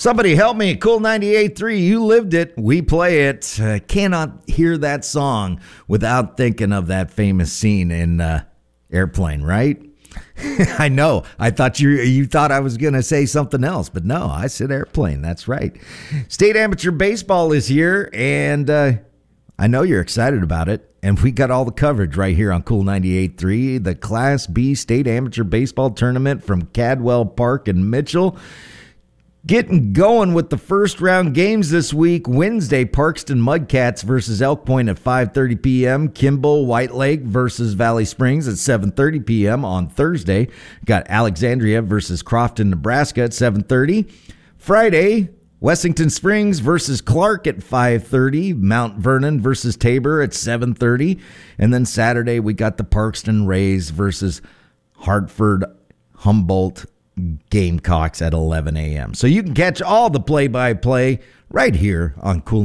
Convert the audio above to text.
Somebody help me. Cool 98.3. You lived it. We play it. Cannot hear that song without thinking of that famous scene in Airplane, right? I know. I thought you thought I was going to say something else, but no, I said Airplane. That's right. State Amateur Baseball is here, and I know you're excited about it. And we got all the coverage right here on Cool 98.3, the Class B State Amateur Baseball Tournament from Cadwell Park in Mitchell. Getting going with the first round games this week. Wednesday, Parkston Mudcats versus Elk Point at 5:30 p.m. Kimball White Lake versus Valley Springs at 7:30 p.m. on Thursday. Got Alexandria versus Crofton, Nebraska at 7:30. Friday, Wessington Springs versus Clark at 5:30. Mount Vernon versus Tabor at 7:30. And then Saturday, we got the Parkston Rays versus Hartford Humboldt Gamecocks at 11 a.m. So you can catch all the play-by-play right here on Cool